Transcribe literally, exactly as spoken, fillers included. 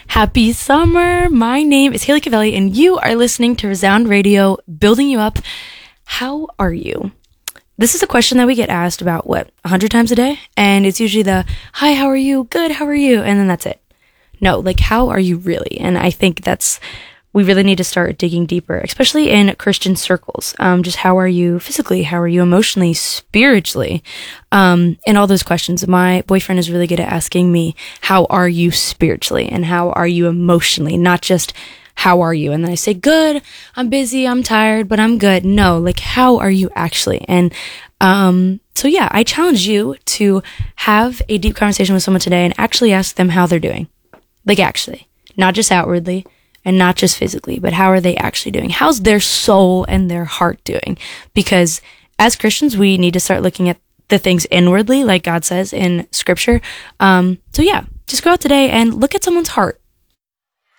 Happy summer. My name is Haley Cavelli, and you are listening to Resound Radio, building you up. How are you? This is a question that we get asked about, what, a hundred times a day? And it's usually the, hi, how are you? Good, how are you? And then that's it. No, like, how are you really? And I think that's, we really need to start digging deeper, especially in Christian circles. Um, just how are you physically? How are you emotionally, spiritually? Um, and all those questions. My boyfriend is really good at asking me, how are you spiritually? And how are you emotionally? Not just, how are you? And then I say, good, I'm busy, I'm tired, but I'm good. No, like, how are you actually? And, um, so yeah, I challenge you to have a deep conversation with someone today and actually ask them how they're doing. Like, actually, not just outwardly and not just physically, but how are they actually doing? How's their soul and their heart doing? Because as Christians, we need to start looking at the things inwardly, like God says in scripture. Um, so yeah, just go out today and look at someone's heart.